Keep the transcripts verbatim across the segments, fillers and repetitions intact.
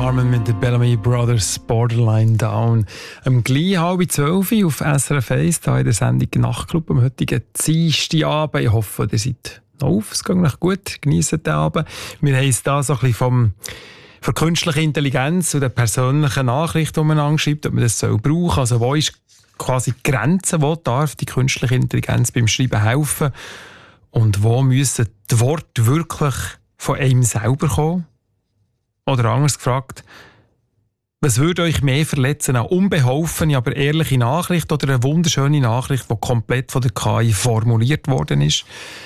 Armen mit den Bellamy Brothers Borderline Down. Am gleich halb zwölf auf S R F eins, hier in der Sendung Nachtclub am heutigen Dienstagabend. Ich hoffe, ihr seid noch auf, es geht noch gut, genießt den Abend. Wir haben es da so ein bisschen vom, von künstlicher Intelligenz und der persönlichen Nachricht umeinander geschrieben, ob man das soll brauchen. Also wo ist quasi die Grenze, wo darf die künstliche Intelligenz beim Schreiben helfen und wo müssen die Worte wirklich von einem selber kommen? Oder anders gefragt, was würde euch mehr verletzen? Eine unbeholfene, aber ehrliche Nachricht oder eine wunderschöne Nachricht, die komplett von der K I formuliert worden ist?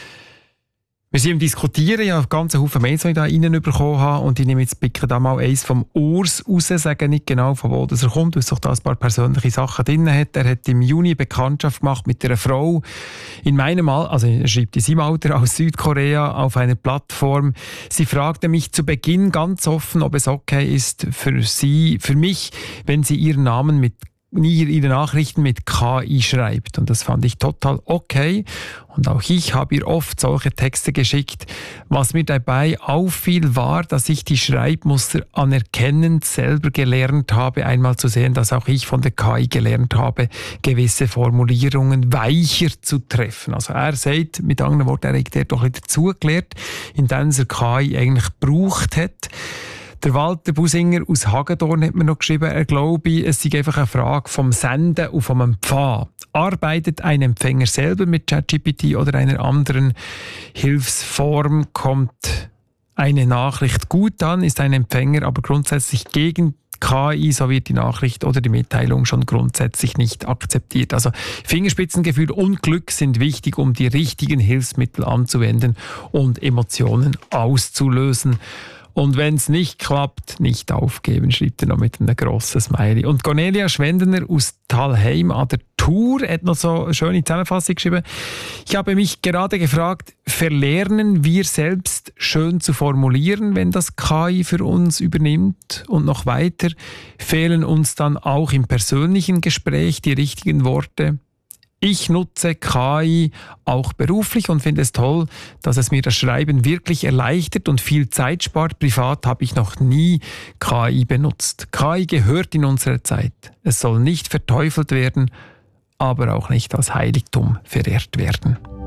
Wir sind im Diskutieren, ich habe ganz einen Haufen Mails, die ich da reinbekommen habe, und ich nehme jetzt bitte da mal eins vom Urs raus, sage nicht genau, von wo das er kommt, weil es doch da ein paar persönliche Sachen drin hat. Er hat im Juni Bekanntschaft gemacht mit einer Frau in meinem Alter, also er schreibt in seinem Alter, aus Südkorea auf einer Plattform. Sie fragte mich zu Beginn ganz offen, ob es okay ist für sie, für mich, wenn sie ihren Namen mit nie ihre Nachrichten mit K I schreibt. Und das fand ich total okay. Und auch ich habe ihr oft solche Texte geschickt. Was mir dabei auffiel, war, dass ich die Schreibmuster anerkennend selber gelernt habe, einmal zu sehen, dass auch ich von der K I gelernt habe, gewisse Formulierungen weicher zu treffen. Also er sagt, mit anderen Worten, er hat er doch ein bisschen dazugelernt, indem er K I eigentlich gebraucht hat. Der Walter Businger aus Hagedorn hat mir noch geschrieben, er glaube, es sei einfach eine Frage vom Senden und vom Empfangen. Arbeitet ein Empfänger selber mit ChatGPT oder einer anderen Hilfsform, kommt eine Nachricht gut an, ist ein Empfänger aber grundsätzlich gegen K I, so wird die Nachricht oder die Mitteilung schon grundsätzlich nicht akzeptiert. Also Fingerspitzengefühl und Glück sind wichtig, um die richtigen Hilfsmittel anzuwenden und Emotionen auszulösen. Und wenn es nicht klappt, nicht aufgeben, schreibt er noch mit einem grossen Smiley. Und Cornelia Schwendener aus Thalheim an der Tour hat noch so eine schöne Zusammenfassung geschrieben. Ich habe mich gerade gefragt, verlernen wir selbst schön zu formulieren, wenn das K I für uns übernimmt? Und noch weiter, fehlen uns dann auch im persönlichen Gespräch die richtigen Worte? Ich nutze K I auch beruflich und finde es toll, dass es mir das Schreiben wirklich erleichtert und viel Zeit spart. Privat habe ich noch nie K I benutzt. K I gehört in unsere Zeit. Es soll nicht verteufelt werden, aber auch nicht als Heiligtum verehrt werden.